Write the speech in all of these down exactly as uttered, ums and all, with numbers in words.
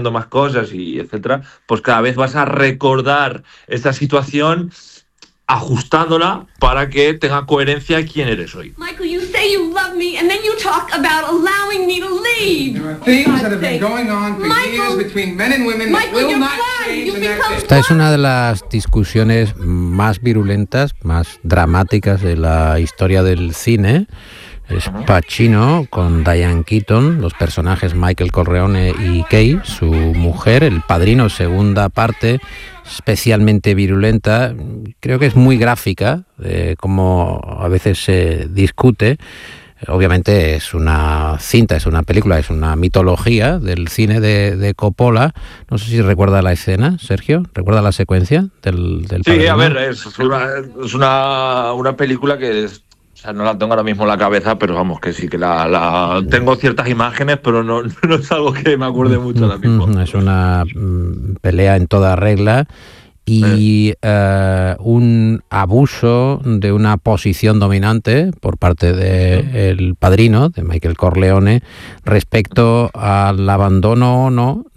estudiando más cosas y etcétera, pues cada vez vas a recordar esta situación ajustándola para que tenga coherencia quién eres hoy. Michael, you say you love me and then you talk about allowing me to leave. There are things that have been going on for years between men and women that will not change in that day. Esta es una de las discusiones más virulentas, más dramáticas de la historia del cine. Es Pacino con Diane Keaton, los personajes Michael Corleone y Kay, su mujer. El Padrino, segunda parte, especialmente virulenta. Creo que es muy gráfica, eh, como a veces se discute. Obviamente es una cinta, es una película, es una mitología del cine de, de Coppola. No sé si recuerda la escena, Sergio. ¿Recuerda la secuencia del, del Sí, Padrino? a ver, es una, es una, una película que es, o sea, no la tengo ahora mismo en la cabeza, pero vamos, que sí que la, la tengo ciertas imágenes, pero no, no es algo que me acuerde mucho ahora mismo. Es una mm, pelea en toda regla y uh, un abuso de una posición dominante por parte de el Padrino, de Michael Corleone, respecto al abandono o no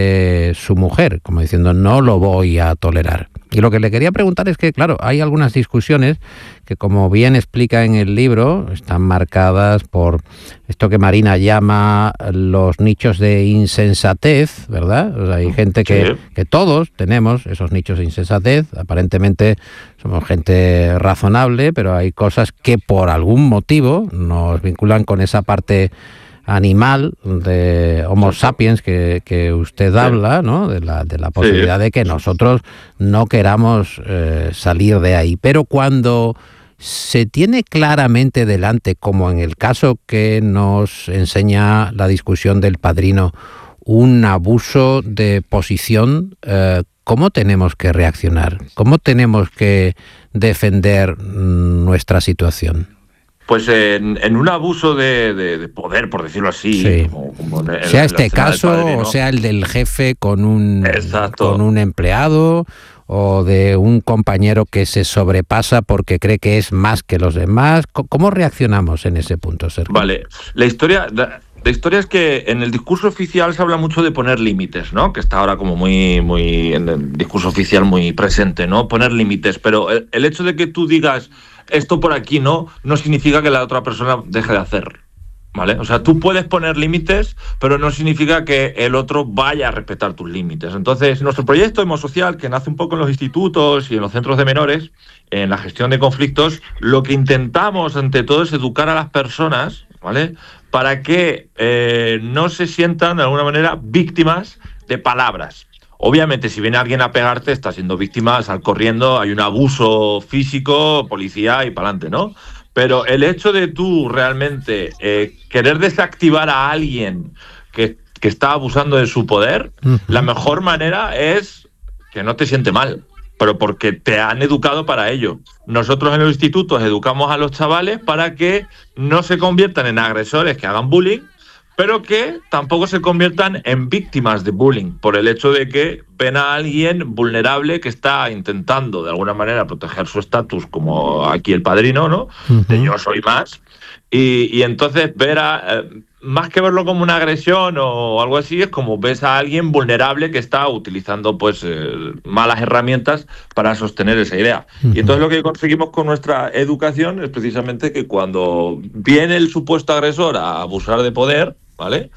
de su mujer, como diciendo no lo voy a tolerar. Y lo que le quería preguntar es que, claro, hay algunas discusiones que, como bien explica en el libro, están marcadas por esto que Marina llama los nichos de insensatez, ¿verdad? O sea, hay gente que, sí. que todos tenemos esos nichos de insensatez. Aparentemente somos gente razonable, pero hay cosas que por algún motivo nos vinculan con esa parte animal de Homo sapiens que, que usted habla, ¿no? De la, de la posibilidad sí. de que nosotros no queramos eh, salir de ahí. Pero cuando se tiene claramente delante, como en el caso que nos enseña la discusión del Padrino, un abuso de posición, eh, ¿cómo tenemos que reaccionar? ¿Cómo tenemos que defender nuestra situación? Pues en, en un abuso de, de, de poder, por decirlo así, sí. como, como en, sea en este caso, o sea el del jefe con un, con un empleado, o de un compañero que se sobrepasa porque cree que es más que los demás. ¿Cómo reaccionamos en ese punto, Sergio? Vale, la historia... La... La historia es que en el discurso oficial se habla mucho de poner límites, ¿no? Que está ahora como muy, muy en el discurso oficial muy presente, ¿no? Poner límites, pero el, el hecho de que tú digas esto por aquí no, no significa que la otra persona deje de hacer, ¿vale? O sea, tú puedes poner límites, pero no significa que el otro vaya a respetar tus límites. Entonces, nuestro proyecto Hemosocial, que nace un poco en los institutos y en los centros de menores, en la gestión de conflictos, lo que intentamos ante todo es educar a las personas, ¿vale?, para que eh, no se sientan de alguna manera víctimas de palabras. Obviamente, si viene alguien a pegarte, está siendo víctima, sal corriendo, hay un abuso físico, policía y para adelante, ¿no? Pero el hecho de tú realmente eh, querer desactivar a alguien que, que está abusando de su poder, uh-huh. la mejor manera es que no te siente mal, pero porque te han educado para ello. Nosotros en los institutos educamos a los chavales para que no se conviertan en agresores que hagan bullying, pero que tampoco se conviertan en víctimas de bullying, por el hecho de que ven a alguien vulnerable que está intentando de alguna manera proteger su estatus, como aquí el Padrino, ¿no? Uh-huh. De yo soy más. Y, y entonces ver a... Eh, más que verlo como una agresión o algo así, es como ves a alguien vulnerable que está utilizando pues eh, malas herramientas para sostener esa idea. Uh-huh. Y entonces lo que conseguimos con nuestra educación es precisamente que cuando viene el supuesto agresor a abusar de poder, ¿vale?,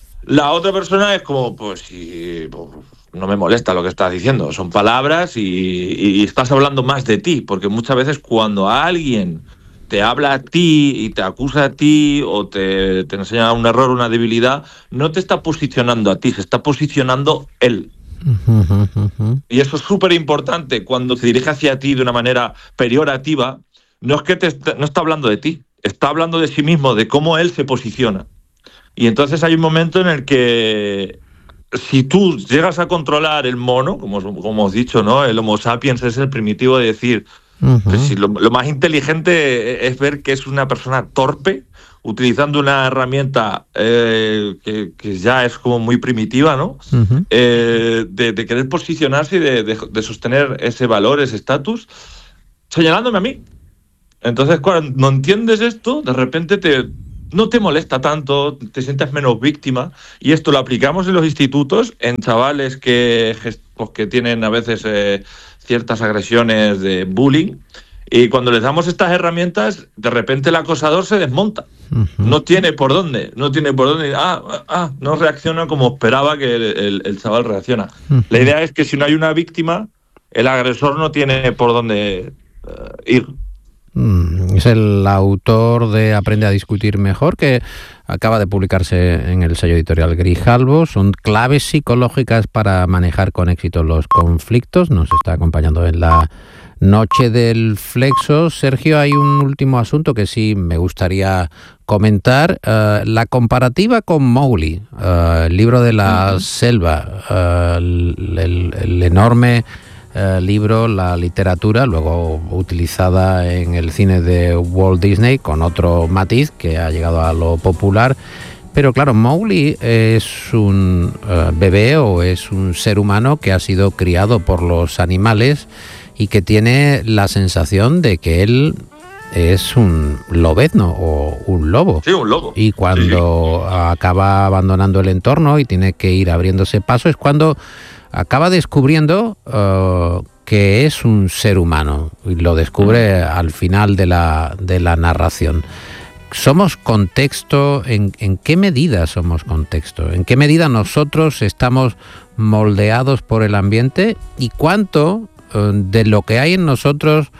la otra persona es como, pues, si, pues no me molesta lo que estás diciendo, son palabras y, y estás hablando más de ti, porque muchas veces cuando a alguien te habla a ti y te acusa a ti o te, te enseña un error, una debilidad, no te está posicionando a ti, se está posicionando él. Uh-huh, uh-huh. Y eso es súper importante. Cuando se dirige hacia ti de una manera peyorativa, no es que te está, no está hablando de ti, está hablando de sí mismo, de cómo él se posiciona. Y entonces hay un momento en el que si tú llegas a controlar el mono, como, como hemos dicho, ¿no? El Homo sapiens es el primitivo de decir... Uh-huh. Pues sí, lo, lo más inteligente es ver que es una persona torpe utilizando una herramienta eh, que, que ya es como muy primitiva, ¿no? Uh-huh. Eh, de, de querer posicionarse y de, de, de sostener ese valor, ese estatus, señalándome a mí. Entonces, cuando no entiendes esto, de repente te, no te molesta tanto, te sientes menos víctima, y esto lo aplicamos en los institutos, en chavales que, pues, que tienen a veces eh, ciertas agresiones de bullying, y cuando les damos estas herramientas, de repente el acosador se desmonta. Uh-huh. No tiene por dónde, no tiene por dónde, ah, ah, no reacciona como esperaba que el, el, el chaval reacciona. Uh-huh. La idea es que si no hay una víctima, el agresor no tiene por dónde uh, ir. Es el autor de Aprende a discutir mejor, que acaba de publicarse en el sello editorial Grijalbo. Son claves psicológicas para manejar con éxito los conflictos. Nos está acompañando en la noche del Flexo. Sergio, hay un último asunto que sí me gustaría comentar. Uh, la comparativa con Mowgli, uh, el libro de la uh-huh. selva, uh, el, el, el enorme... Uh, libro, la literatura, luego utilizada en el cine de Walt Disney con otro matiz que ha llegado a lo popular. Pero claro, Mowgli es un uh, bebé o es un ser humano que ha sido criado por los animales y que tiene la sensación de que él es un lobezno o un lobo. Sí, un lobo. Y cuando sí. acaba abandonando el entorno y tiene que ir abriéndose paso, es cuando acaba descubriendo uh, que es un ser humano, y lo descubre uh-huh. al final de la, de la narración. ¿Somos contexto? ¿En, ¿En qué medida somos contexto? ¿En qué medida nosotros estamos moldeados por el ambiente? ¿Y cuánto uh, de lo que hay en nosotros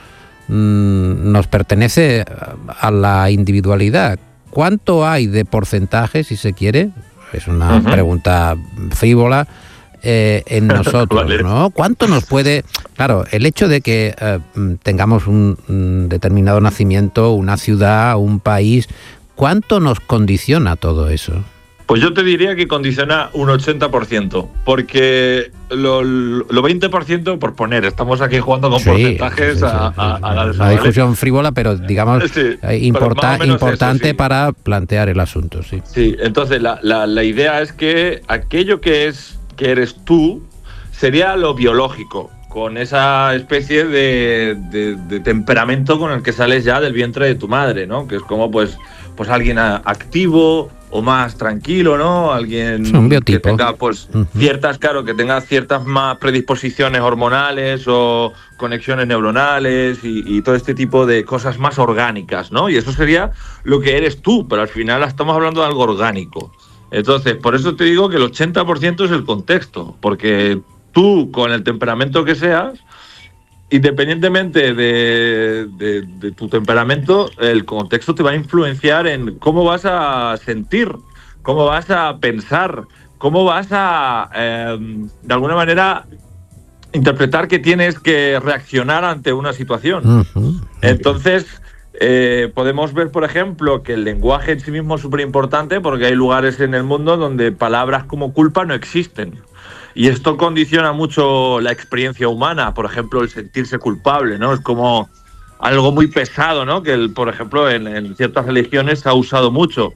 mm, nos pertenece a la individualidad? ¿Cuánto hay de porcentaje, si se quiere? Es una uh-huh. pregunta frívola. Eh, en nosotros, vale. ¿no? ¿Cuánto nos puede...? Claro, el hecho de que eh, tengamos un, un determinado nacimiento, una ciudad, un país, ¿cuánto nos condiciona todo eso? Pues yo te diría que condiciona un ochenta por ciento, porque lo, lo veinte por ciento, por poner, estamos aquí jugando con sí, porcentajes sí, sí, a, a, a la Una discusión frívola, pero digamos sí, importa, pero importante eso, sí. para plantear el asunto. Sí, sí. Entonces la, la, la idea es que aquello que es que eres tú, sería lo biológico, con esa especie de, de, de temperamento con el que sales ya del vientre de tu madre, ¿no? Que es como pues, pues alguien activo o más tranquilo, ¿no? Alguien un biotipo. que tenga pues uh-huh. ciertas, claro, que tenga ciertas más predisposiciones hormonales o conexiones neuronales y, y todo este tipo de cosas más orgánicas, ¿no? Y eso sería lo que eres tú, pero al final estamos hablando de algo orgánico. Entonces, por eso te digo que el ochenta por ciento es el contexto, porque tú, con el temperamento que seas, independientemente de, de, de tu temperamento, el contexto te va a influenciar en cómo vas a sentir, cómo vas a pensar, cómo vas a, eh, de alguna manera, interpretar que tienes que reaccionar ante una situación. Uh-huh. Entonces... Eh, podemos ver, por ejemplo, que el lenguaje en sí mismo es súper importante, porque hay lugares en el mundo donde palabras como culpa no existen. Y esto condiciona mucho la experiencia humana, por ejemplo, el sentirse culpable, ¿no? Es como algo muy pesado, ¿no? Que, el, por ejemplo, en, en ciertas religiones se ha usado mucho.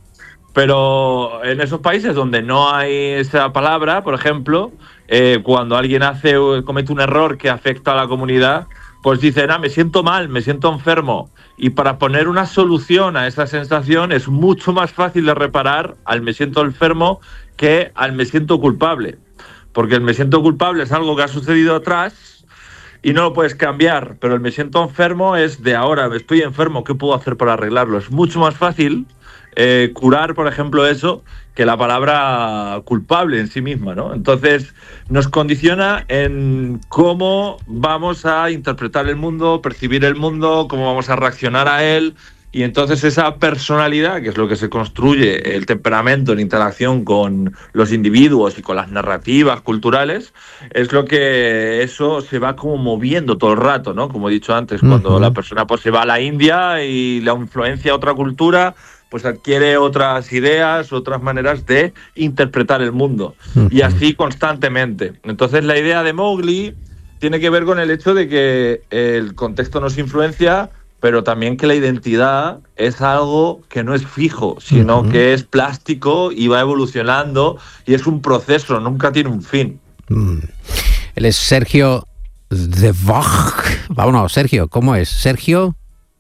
Pero en esos países donde no hay esa palabra, por ejemplo, eh, cuando alguien hace comete un error que afecta a la comunidad, pues dicen, ah, me siento mal, me siento enfermo. Y para poner una solución a esa sensación es mucho más fácil de reparar al me siento enfermo que al me siento culpable. Porque el me siento culpable es algo que ha sucedido atrás y no lo puedes cambiar. Pero el me siento enfermo es de ahora, estoy enfermo, ¿qué puedo hacer para arreglarlo? Es mucho más fácil eh, curar, por ejemplo, eso, que la palabra culpable en sí misma, ¿no? Entonces nos condiciona en cómo vamos a interpretar el mundo, percibir el mundo, cómo vamos a reaccionar a él, y entonces esa personalidad, que es lo que se construye, el temperamento en interacción con los individuos y con las narrativas culturales, es lo que eso se va como moviendo todo el rato, ¿no? Como he dicho antes, cuando uh-huh. la persona pues se va a la India y la influencia otra cultura, pues adquiere otras ideas, otras maneras de interpretar el mundo. Uh-huh. Y así constantemente. Entonces la idea de Mowgli tiene que ver con el hecho de que el contexto nos influencia, pero también que la identidad es algo que no es fijo, sino uh-huh. que es plástico y va evolucionando y es un proceso, nunca tiene un fin. Mm. Él es Sergio de Vogt. Vámonos, Sergio, ¿cómo es? Sergio...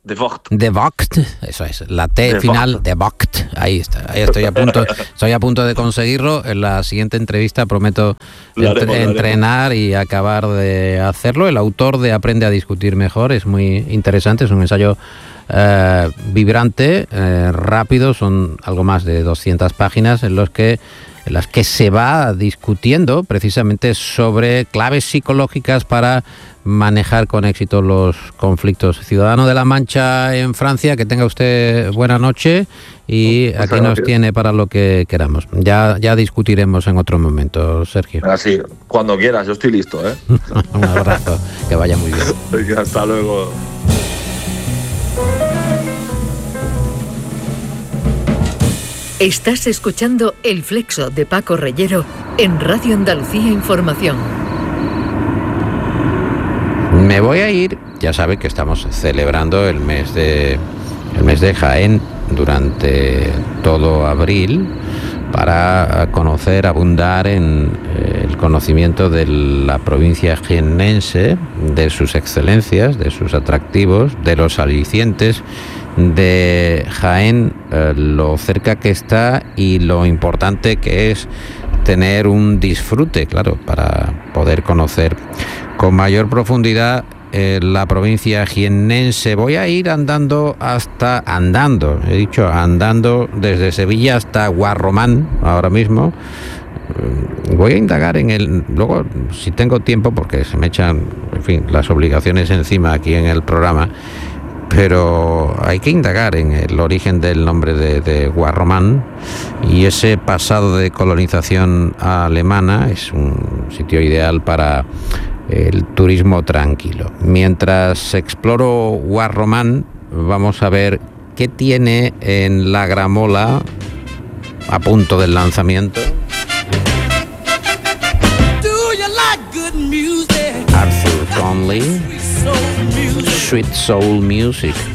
De Vogt. De Vogt, eso es, la T De final Vogt. de Vogt. Ahí está, ahí estoy a punto, estoy a punto de conseguirlo. En la siguiente entrevista prometo Lo haremos, entre- lo haremos. entrenar y acabar de hacerlo. El autor de Aprende a discutir mejor es muy interesante, es un ensayo eh, vibrante, eh, rápido, son algo más de doscientas páginas en los que en las que se va discutiendo precisamente sobre claves psicológicas para manejar con éxito los conflictos. Ciudadano de La Mancha en Francia, que tenga usted buena noche y Muchas aquí nos gracias. tiene para lo que queramos. Ya, ya discutiremos en otro momento, Sergio. Así, cuando quieras, yo estoy listo, ¿eh? Un abrazo, que vaya muy bien. Venga, hasta luego. Estás escuchando El Flexo de Paco Reyero en Radio Andalucía Información. Me voy a ir, ya sabe que estamos celebrando el mes de el mes de Jaén durante todo abril para conocer, abundar en eh, el conocimiento de la provincia jiennense, de sus excelencias, de sus atractivos, de los alicientes de Jaén, eh, lo cerca que está y lo importante que es tener un disfrute, claro, para poder conocer con mayor profundidad eh, la provincia jiennense. Voy a ir andando hasta, andando, he dicho andando desde Sevilla hasta Guarromán ahora mismo. Voy a indagar en el, luego si tengo tiempo, porque se me echan, en fin, las obligaciones encima aquí en el programa, pero hay que indagar en el origen del nombre de, de Guarromán y ese pasado de colonización alemana. Es un sitio ideal para el turismo tranquilo. Mientras exploro Guarromán, vamos a ver qué tiene en la gramola a punto del lanzamiento Arthur Conley, Sweet Soul Music.